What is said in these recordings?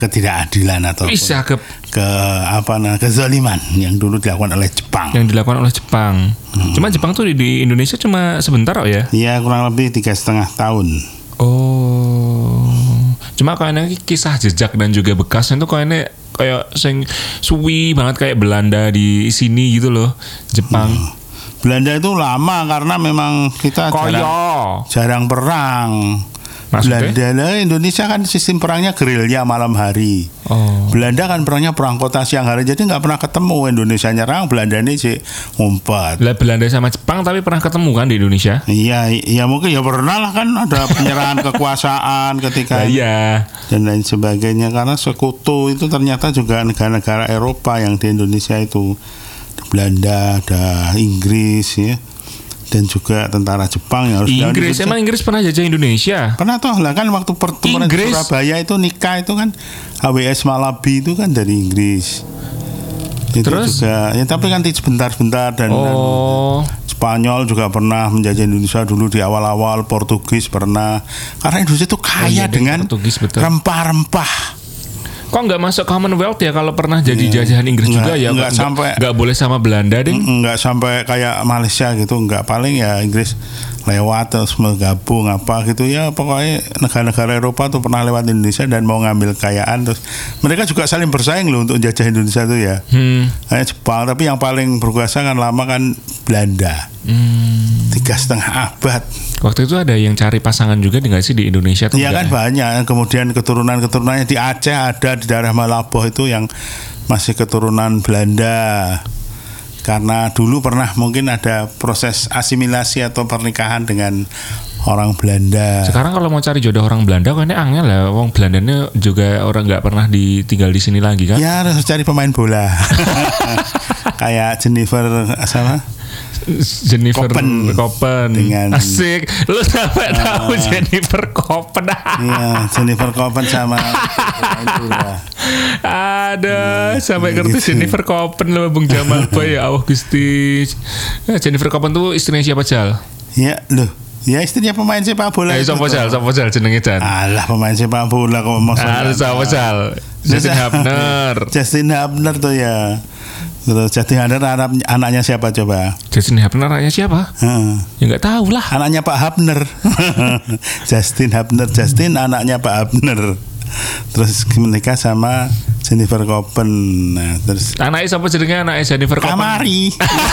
ketidakadilan atau bisa kezaliman yang dulu dilakukan oleh Jepang. Cuma Jepang tuh di Indonesia cuma sebentar kok ya? Iya, kurang lebih 3,5 tahun. Oh, cuma kayaknya kisah jejak dan juga bekasnya tuh kayaknya kayak sing suwi banget kayak Belanda di sini gitu loh, Jepang. Belanda itu lama karena memang kita jarang perang. Maksudnya? Belanda, Indonesia kan sistem perangnya gerilya malam hari. Belanda kan perangnya perang kota siang hari, jadi nggak pernah ketemu. Indonesia nyerang, Belanda ini sih ngumpet. Lah Belanda sama Jepang tapi pernah ketemu kan di Indonesia? Iya mungkin ya pernah lah kan ada penyerahan kekuasaan ketika dan lain sebagainya, karena sekutu itu ternyata juga negara-negara Eropa yang di Indonesia itu. Belanda, ada Inggris ya. Dan juga tentara Jepang yang harus Emang Inggris pernah jajah Indonesia? Pernah toh lah kan, waktu pertemuan di Surabaya itu nikah itu kan HWS Malabi itu kan dari Inggris. Itu terus juga ya, tapi kan sebentar-sebentar dan Spanyol juga pernah menjajah Indonesia dulu di awal-awal, Portugis pernah, karena Indonesia itu kaya dengan rempah-rempah. Kok nggak masuk Commonwealth ya kalau pernah jadi jajahan Inggris juga ya? Nggak boleh sama Belanda deh? Nggak sampai kayak Malaysia gitu, nggak, paling ya Inggris lewat terus menggabung apa gitu ya, pokoknya negara-negara Eropa tuh pernah lewat Indonesia dan mau ngambil kekayaan, terus mereka juga saling bersaing loh untuk jajah Indonesia tuh ya. Kayak Jepang, tapi yang paling berkuasa kan lama kan Belanda. 3,5 abad. Waktu itu ada yang cari pasangan juga nggak sih di Indonesia? Iya kan banyak. Kemudian keturunan-keturunannya di Aceh ada, di daerah Malabo itu yang masih keturunan Belanda. Karena dulu pernah mungkin ada proses asimilasi atau pernikahan dengan orang Belanda. Sekarang kalau mau cari jodoh orang Belanda kayaknya angel lah. Orang Belandanya juga orang nggak pernah ditinggal di sini lagi kan? Ya harus cari pemain bola. Kayak Jennifer Koppen dengan asik. Lu sampai tahu Jennifer Koppen? Iya, Jennifer Koppen sama ada sampai ngerti gitu. Jennifer Koppen loh Bung Jamal Boy ya Allah Gusti. Jennifer Koppen tuh istrinya siapa Jal? Ya loh. Ya istrinya pemain sepak bola. Sopo Jal jenenge Jan. Alah pemain sepak bola kok maksudnya. Sopo Jal? Justin Hubner tuh ya. Terus Justin Hubner anaknya siapa coba? Justin Hubner anaknya siapa? Ya nggak tahu lah. Anaknya Pak Hubner. Justin Hubner, anaknya Pak Hubner. Terus menikah sama Jennifer Koppen. Nah, terus anaknya siapa jenenge anaknya Jennifer Koppen? Kamari.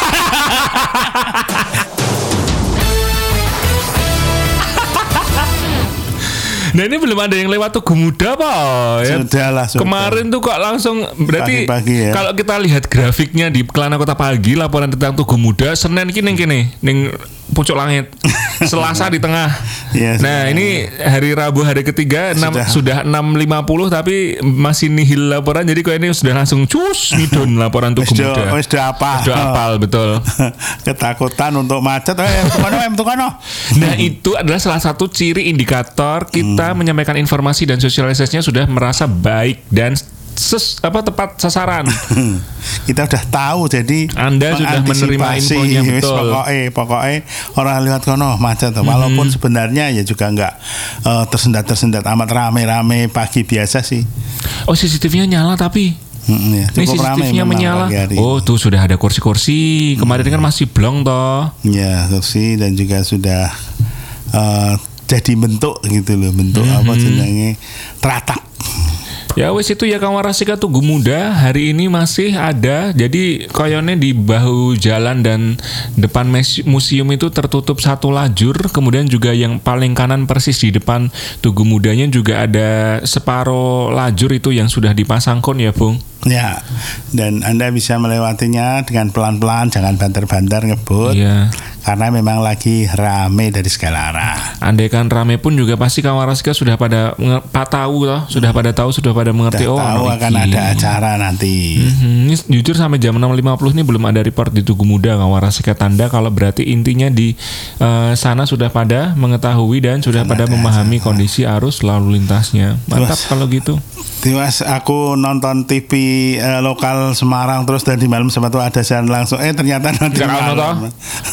Nah ini belum ada yang lewat Tugu Muda Pak ya? Sudah. Kemarin tuh kok langsung berarti pagi-pagi ya. Kalau kita lihat grafiknya di Kelana Kota Pagi, laporan tentang Tugu Muda Senin kini ning pucuk langit, Selasa di tengah. Nah ini hari Rabu hari ketiga sudah 6.50 tapi masih nihil laporan, jadi kok ini sudah langsung midon laporan Tugu Muda. Sudah apal betul. Ketakutan untuk macet. Nah itu adalah salah satu ciri indikator kita menyampaikan informasi dan sosialisasinya sudah merasa baik dan tepat sasaran. Kita udah tahu, jadi Anda sudah menerima infonya betul. Pokoknya orang lihat kono macet. Walaupun sebenarnya ya juga nggak tersendat amat, rame-rame pagi biasa sih. Oh CCTV-nya nyala tapi. Ya, ini CCTV-nya menyala. Oh tuh sudah ada kursi-kursi. Kemarin kan masih blong toh. Ya kursi dan juga sudah jadi bentuk gitu loh, bentuk apa jenenge teratak. Ya wes itu ya kawan Rasika Tugu Muda hari ini masih ada. Jadi koyone di bahu jalan dan depan museum itu tertutup satu lajur. Kemudian juga yang paling kanan persis di depan Tugu Mudanya juga ada separuh lajur itu yang sudah dipasang kon ya Bung. Ya, dan Anda bisa melewatinya dengan pelan-pelan, jangan banter-banter ngebut. Iya. Karena memang lagi rame dari segala arah. Andai kan rame pun juga pasti kawan Rasika sudah pada sudah pada mengerti tahu akan ada acara nanti. Ini jujur sampai jam 6.50 ini belum ada report di Tugu Muda kawan Rasika, tanda kalau berarti intinya di sana sudah pada mengetahui dan sudah pada memahami kondisi arus lalu lintasnya. Mantap kalau gitu. Tiwas aku nonton TV lokal Semarang terus tadi malam sempat tuh ada siaran langsung ternyata nanti malam.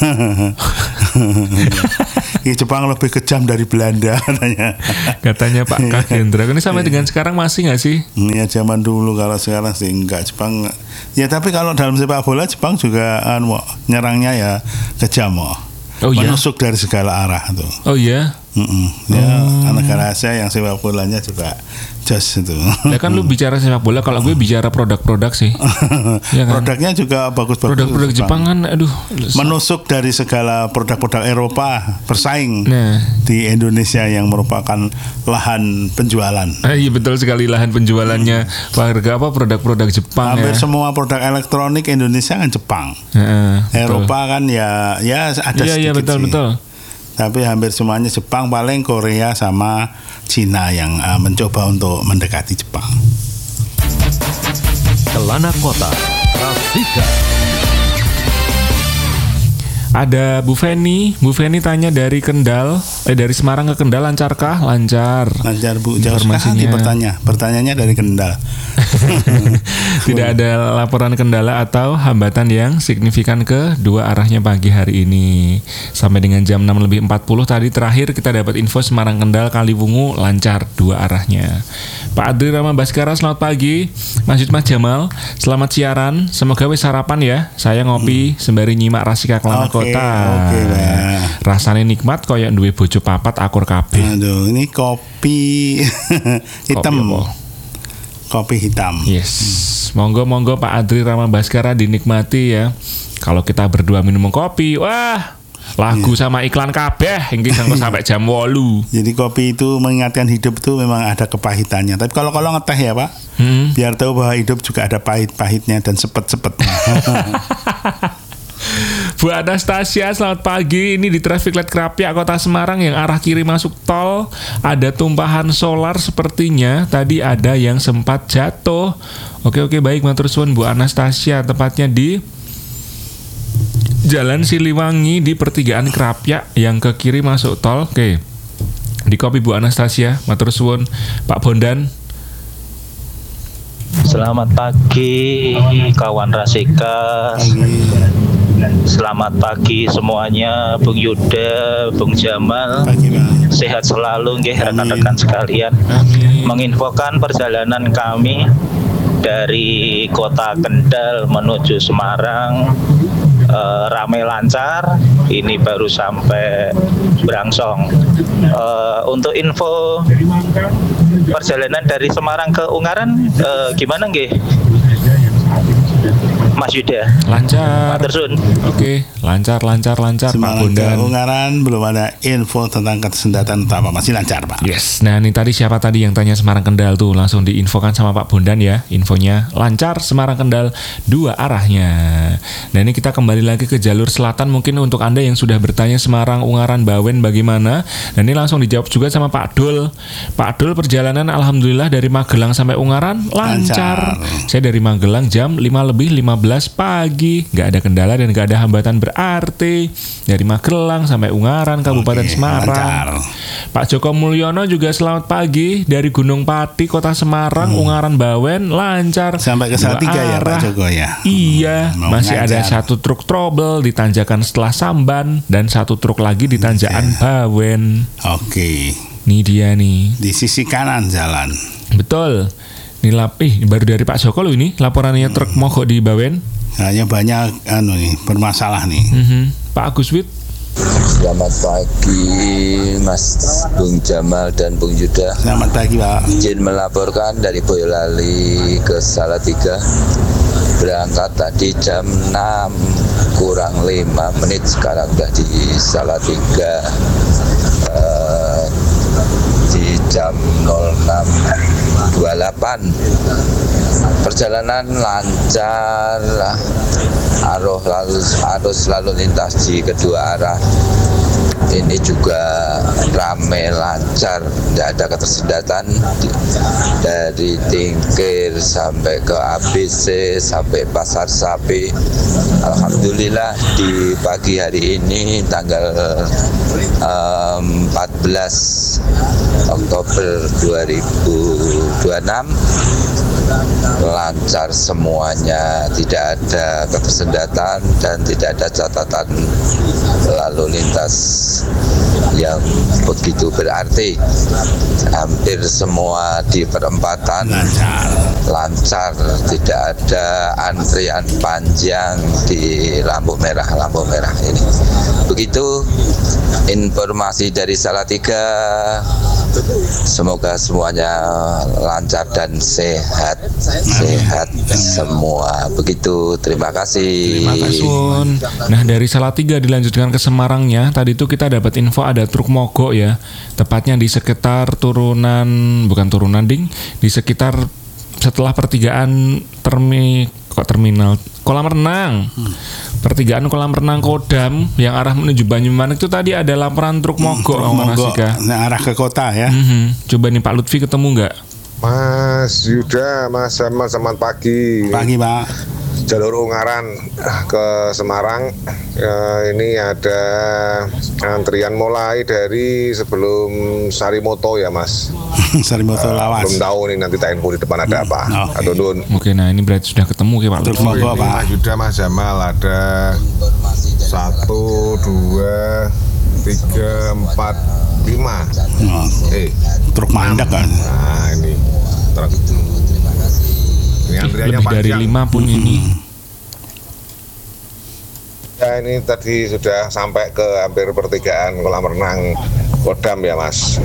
Jepang lebih kejam dari Belanda katanya Pak Kagendra. Ini sampai dengan sekarang masih nggak sih? Ya zaman dulu, kalau sekarang sih enggak. Jepang ya, tapi kalau dalam sepak bola Jepang juga nyerangnya ya kejam menusuk dari segala arah tuh. Oh iya. Ya, negara Asia yang sepak bolanya juga jos itu. Ya kan lu bicara sepak bola, kalau gue bicara produk-produk sih. Ya kan? Produknya juga bagus-bagus. Produk-produk Jepang kan, aduh. Menusuk dari segala produk-produk Eropa bersaing di Indonesia yang merupakan lahan penjualan. Iya betul sekali, lahan penjualannya warga produk-produk Jepang. Hampir semua produk elektronik Indonesia kan Jepang. Eropa kan ya ada sedikit Iya betul. Tapi hampir semuanya Jepang, paling Korea sama Cina yang mencoba untuk mendekati Jepang. Kelana Kota, Rasika. Ada Bu Feni tanya dari Kendal, dari Semarang ke Kendal lancarkah? Lancar. Lancar Bu, jauh sekali pertanyaannya dari Kendal. Tidak ada laporan kendala atau hambatan yang signifikan ke dua arahnya pagi hari ini. Sampai dengan jam 6:40 tadi terakhir kita dapat info Semarang Kendal Kaliwungu lancar dua arahnya. Pak Adri Rama Baskara, selamat pagi. Mas Jamal, selamat siaran. Semoga wis sarapan ya. Saya ngopi sembari nyimak Rasika Kelana Kota. Rasanya nikmat koyo duwe bojo papat akur kabeh. Aduh, ini kopi hitam. Kopi hitam. Yes. Monggo Pak Adri Rama Baskara dinikmati ya. Kalau kita berdua minum kopi, wah, lagu sama iklan kabeh hingga sampai jam 8. Jadi kopi itu mengingatkan hidup itu memang ada kepahitannya. Tapi kalau ngeteh ya Pak, biar tahu bahwa hidup juga ada pahit-pahitnya dan sepet-sepetnya. Bu Anastasia, selamat pagi. Ini di traffic light Krapyak Kota Semarang yang arah kiri masuk tol ada tumpahan solar sepertinya. Tadi ada yang sempat jatuh. Oke baik, matur suwun Bu Anastasia. Tepatnya di Jalan Siliwangi di pertigaan Krapyak yang ke kiri masuk tol. Oke. Di kopi Bu Anastasia, matur suwun. Pak Bondan. Selamat pagi kawan Rasika. Selamat pagi semuanya, Bung Yuda, Bung Jamal. Sehat selalu nggih rekan-rekan sekalian. Menginfokan perjalanan kami dari Kota Kendal menuju Semarang ramai lancar. Ini baru sampai Brangsong. Untuk info perjalanan dari Semarang ke Ungaran gimana nggih? Mas Yuda. Lancar. Oke, lancar Pak Bondan. Ungaran belum ada info tentang kesendatan atau apa, masih lancar Pak. Yes. Nah ini tadi siapa tadi yang tanya Semarang Kendal tuh, langsung diinfokan sama Pak Bondan ya. Infonya lancar Semarang Kendal dua arahnya. Nah ini kita kembali lagi ke jalur selatan. Mungkin untuk Anda yang sudah bertanya Semarang, Ungaran, Bawen bagaimana. Nah ini langsung dijawab juga sama Pak Dul. Pak Dul, perjalanan alhamdulillah dari Magelang sampai Ungaran lancar. Saya dari Magelang jam 5:15 pagi, nggak ada kendala dan nggak ada hambatan berarti dari Magelang sampai Ungaran Kabupaten Semarang. Lancar. Pak Joko Mulyono juga selamat pagi dari Gunung Pati Kota Semarang, Ungaran Bawen lancar sampai ke Salatiga ya Pak Joko ya. Iya, masih ada satu truk trouble di tanjakan setelah Samban dan satu truk lagi di tanjakan Bawen. Oke. Nih dia nih di sisi kanan jalan. Betul. Ini baru dari Pak Joko loh ini laporannya truk mogok di Bawen. Hanya banyak bermasalah nih. Pak Agus Wit. Selamat pagi Mas Bung Jamal dan Bung Yuda. Selamat pagi Pak. Izin melaporkan dari Boyolali ke Salatiga. Berangkat tadi jam 6 kurang 5 menit, sekarang udah di Salatiga. Di jam 06.28 perjalanan lancar, arus lalu lintas di kedua arah ini juga ramai lancar, tidak ada ketersendatan dari Tingkir sampai ke ABC sampai Pasar Sapi. Alhamdulillah di pagi hari ini tanggal 14 Oktober 2026 lancar semuanya, tidak ada ketersendatan dan tidak ada catatan lalu lintas yang begitu berarti. Hampir semua di perempatan lancar, tidak ada antrian panjang di lampu merah ini. Begitu informasi dari Salatiga. Semoga semuanya lancar dan sehat semua. Begitu, terima kasih. Terima kasih. Nah, dari Salatiga dilanjutkan ke Semarangnya. Tadi itu kita dapat info ada truk mogok ya. Tepatnya di sekitar di sekitar setelah pertigaan terminal kolam renang. Pertigaan kolam renang Kodam yang arah menuju Banyumanik itu tadi ada laporan truk mogok. Arah ke kota ya. Coba nih Pak Lutfi ketemu nggak? Mas Yuda, Mas Jamal, selamat pagi. Pagi Pak. Jalur Ungaran ke Semarang, ini ada antrian mulai dari sebelum Sarimoto ya Mas. Sarimoto Lawas. Belum tahu nih, nanti tak info di depan ada apa. Okay. Oke, nah ini berarti sudah ketemu ya Pak Lutfi. Mas Yuda, Mas Jamal, ada 1, 2, 3, 4, 5. Truk mandak kan. Nah ini truk. Ini antriannya lebih dari 5 pun ini. Ya, ini tadi sudah sampai ke hampir pertigaan kolam renang Kodam ya Mas.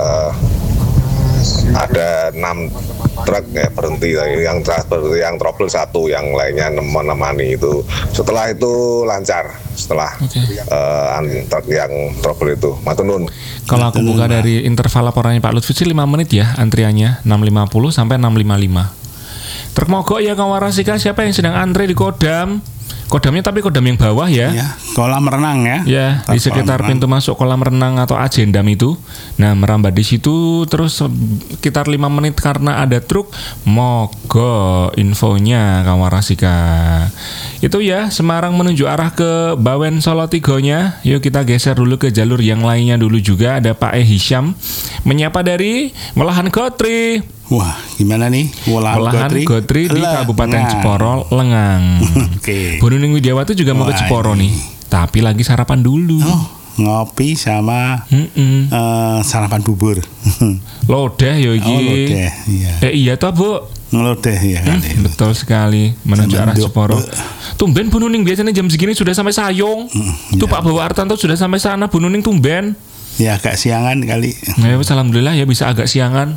Ada 6 truk ya berhenti, yang trouble 1, yang lainnya menemani itu. Setelah itu lancar, setelah truk yang trouble itu. Matunun. Kalau aku buka dari interval laporannya Pak Lutfi 5 menit ya antriannya, 6.50 sampai 6.55. Truk mogok ya kawan Rasika, siapa yang sedang antre di Kodam? Kodamnya tapi Kodam yang bawah ya. Kolam renang ya. Ya, di sekitar pintu masuk kolam renang atau Ajendam itu. Nah, merambat di situ terus sekitar 5 menit karena ada truk mogok infonya kawan Rasika. Itu ya, Semarang menuju arah ke Bawen Solo Tigonya. Yuk kita geser dulu ke jalur yang lainnya dulu juga. Ada Pak Hisham menyapa dari Welahan Gotri. Wah, gimana nih? Welahan Gotri di Kabupaten Jeporo, Lengang. Oke. Bu Nuning Widiawati juga mau ke Jeporo nih, tapi lagi sarapan dulu. Ngopi sama sarapan bubur. Lodeh yo iki. Lodeh, iya. Iya toh, Bu. Ngelodeh ya kan. Betul sekali, menuju arah Jeporo. Tumben Bu Nuning biasanya jam segini sudah sampai Sayong. Tuh Pak Bawa Artanto sudah sampai sana, Bu Nuning tumben. Ya agak siangan kali. Ya, alhamdulillah ya bisa agak siangan.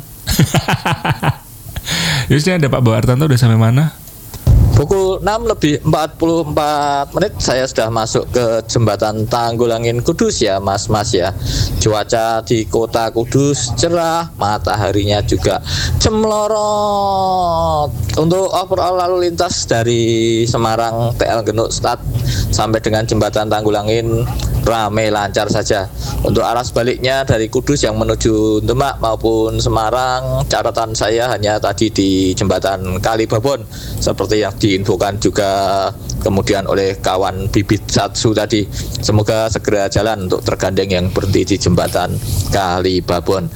Jadi ada Pak Bawa Artanto udah sampai mana? Pukul 6:44 saya sudah masuk ke jembatan Tanggulangin Kudus ya Mas ya. Cuaca di kota Kudus cerah, mataharinya juga cemlorot. Untuk overall lalu lintas dari Semarang TL Genuk Stad sampai dengan jembatan Tanggulangin ramai lancar saja. Untuk arah sebaliknya dari Kudus yang menuju Demak maupun Semarang, catatan saya hanya tadi di jembatan Kali Babon seperti yang diinfokan juga kemudian oleh kawan Bibit Satsu tadi. Semoga segera jalan untuk tergandeng yang berhenti di jembatan Kali Babon.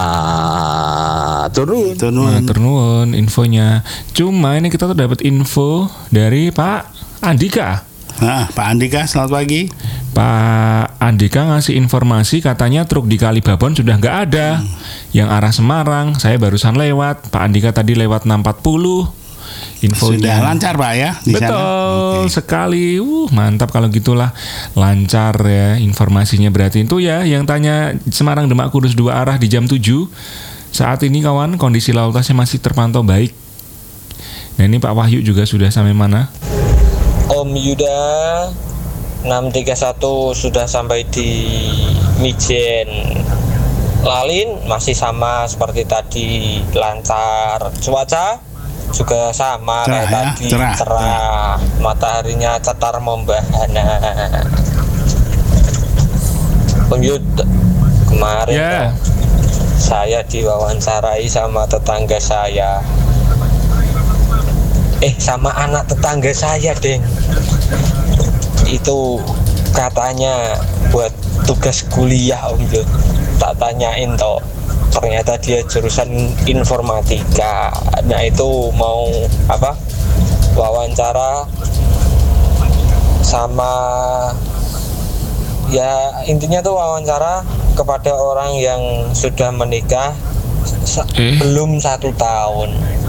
Matur nuwun infonya. Cuma ini kita tuh dapat info dari Pak Andika. Pak Andika, selamat pagi. Pak Andika ngasih informasi katanya truk di Kali Babon sudah nggak ada. Yang arah Semarang, saya barusan lewat. Pak Andika tadi lewat 640. Infonya sudah lancar Pak ya di betul sana? Sekali. Mantap kalau gitulah lancar ya informasinya. Berarti itu ya yang tanya Semarang Demak Kudus 2 arah di jam 7. Saat ini kawan kondisi lalu lintasnya masih terpantau baik. Nah ini Pak Wahyu juga sudah sampai mana? Om Yuda 631 sudah sampai di Mijen Lalin, masih sama seperti tadi, lancar. Cuaca juga sama cerah, kayak tadi, cerah. Mataharinya cetar membahana. Om Yuda kemarin saya diwawancarai sama tetangga saya. Sama anak tetangga saya, Deng. Itu katanya buat tugas kuliah, Om Yud. Tak tanyain toh. ternyata dia jurusan informatika. Nah itu mau wawancara sama, ya intinya tuh wawancara kepada orang yang sudah menikah belum 1 tahun.